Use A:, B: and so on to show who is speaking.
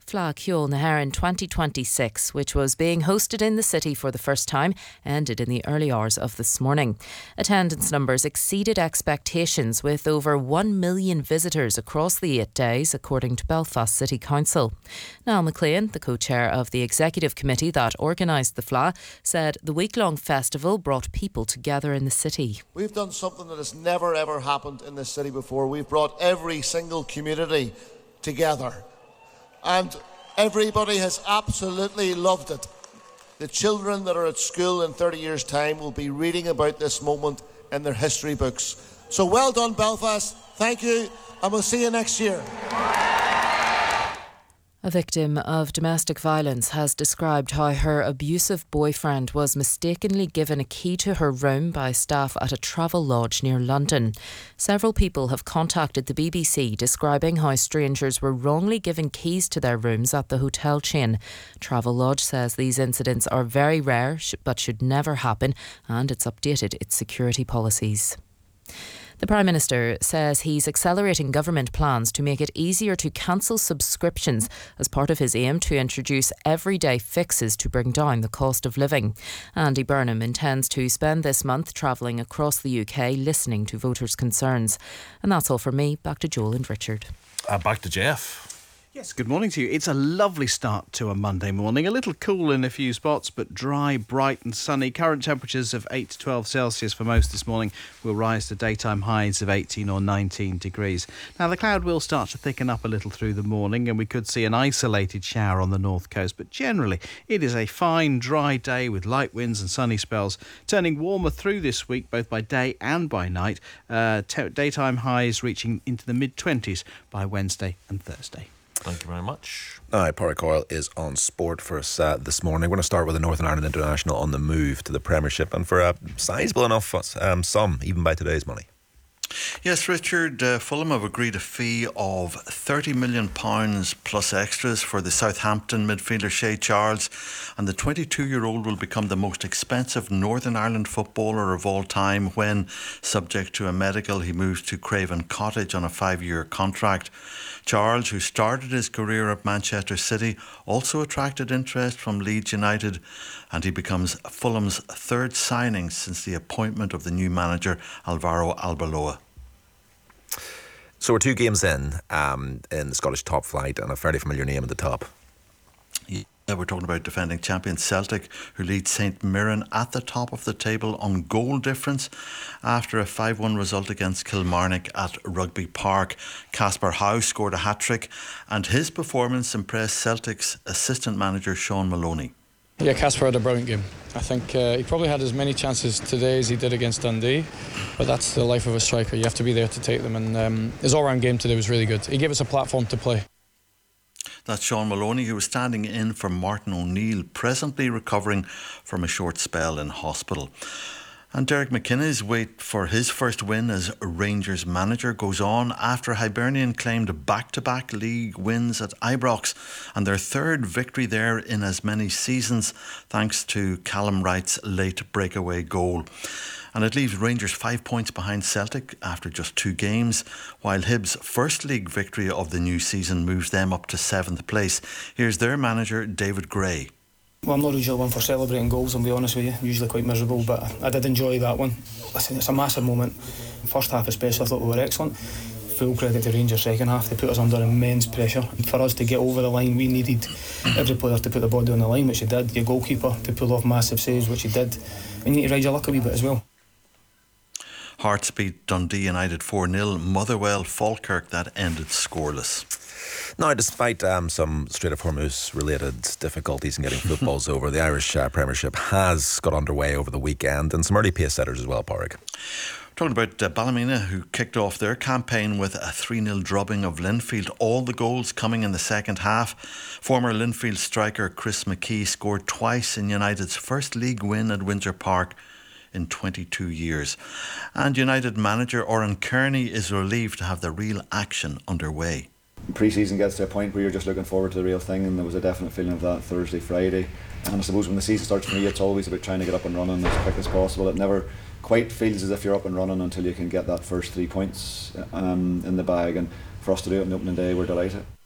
A: Fleadh Cheoil na hÉireann 2026, which was being hosted in the city for the first time, ended in the early hours of this morning. Attendance numbers exceeded expectations, with over 1 million visitors across the 8 days, according to Belfast City Council. Niall McLean, the co-chair of the executive committee that organised the Fleadh, said the week-long festival brought people together in the city.
B: We've done something that has never ever happened in this city before. We've brought every single community together. And everybody has absolutely loved it. The children that are at school in 30 years' time will be reading about this moment in their history books. So well done, Belfast. Thank you, and we'll see you next year.
A: A victim of domestic violence has described how her abusive boyfriend was mistakenly given a key to her room by staff at a travel lodge near London. Several people have contacted the BBC describing how strangers were wrongly given keys to their rooms at the hotel chain. Travelodge says these incidents are very rare but should never happen, and it's updated its security policies. The Prime Minister says he's accelerating government plans to make it easier to cancel subscriptions as part of his aim to introduce everyday fixes to bring down the cost of living. Andy Burnham intends to spend this month travelling across the UK listening to voters' concerns. And that's all from me. Back to Joel and Richard.
C: Back to Jeff.
D: Yes, good morning to you. It's a lovely start to a Monday morning. A little cool in a few spots, but dry, bright and sunny. Current temperatures of 8 to 12 Celsius for most this morning will rise to daytime highs of 18 or 19 degrees. Now, the cloud will start to thicken up a little through the morning, and we could see an isolated shower on the north coast. But generally, it is a fine, dry day with light winds and sunny spells, turning warmer through this week, both by day and by night. Daytime highs reaching into the mid-20s by Wednesday and Thursday.
C: Thank you very much.
E: All right, Pádraig Coyle is on sport for us this morning. We're going to start with the Northern Ireland International on the move to the Premiership, and for a sizable enough sum, even by today's money.
F: Yes, Richard, Fulham have agreed a fee of £30 million plus extras for the Southampton midfielder Shay Charles, and the 22-year-old will become the most expensive Northern Ireland footballer of all time when, subject to a medical, he moves to Craven Cottage on a 5-year contract. Charles, who started his career at Manchester City, also attracted interest from Leeds United, and he becomes Fulham's third signing since the appointment of the new manager Alvaro Arbeloa.
E: So we're 2 games in the Scottish top flight, and a fairly familiar name at the top.
F: Yeah, we're talking about defending champion Celtic, who lead St Mirren at the top of the table on goal difference after a 5-1 result against Kilmarnock at Rugby Park. Casper Howe scored a hat-trick, and his performance impressed Celtic's assistant manager Sean Maloney.
G: Yeah, Casper had a brilliant game. I think he probably had as many chances today as he did against Dundee, but that's the life of a striker. You have to be there to take them, and his all-round game today was really good. He gave us a platform to play.
F: That's Sean Maloney, who was standing in for Martin O'Neill, presently recovering from a short spell in hospital. And Derek McKenna's wait for his first win as Rangers manager goes on after Hibernian claimed back-to-back league wins at Ibrox, and their third victory there in as many seasons, thanks to Callum Wright's late breakaway goal. And it leaves Rangers 5 points behind Celtic after just 2 games, while Hibs' first league victory of the new season moves them up to 7th place. Here's their manager, David Gray.
H: Well, I'm not usually one for celebrating goals, I'll be honest with you. Usually quite miserable, but I did enjoy that one. Listen, it's a massive moment. First half especially, I thought we were excellent. Full credit to Rangers second half. They put us under immense pressure. And for us to get over the line, we needed every player to put the body on the line, which he did. Your goalkeeper to pull off massive saves, which he did. And you need to ride your luck a wee bit as well.
F: Hearts beat Dundee United 4-0. Motherwell, Falkirk, that ended scoreless.
E: Now, despite some Strait of Hormuz related difficulties in getting footballs over, the Irish Premiership has got underway over the weekend, and some early pace setters as well, Pádraig.
F: Talking about Ballymena, who kicked off their campaign with a 3-0 drubbing of Linfield, all the goals coming in the second half. Former Linfield striker Chris McKee scored twice in United's first league win at Windsor Park in 22 years. And United manager Oran Kearney is relieved to have the real action underway.
I: Pre-season gets to a point where you're just looking forward to the real thing, and there was a definite feeling of that Thursday, Friday. And I suppose when the season starts for me, it's always about trying to get up and running as quick as possible. It never quite feels as if you're up and running until you can get that first 3 points in the bag, and for us to do it on the opening day, we're delighted.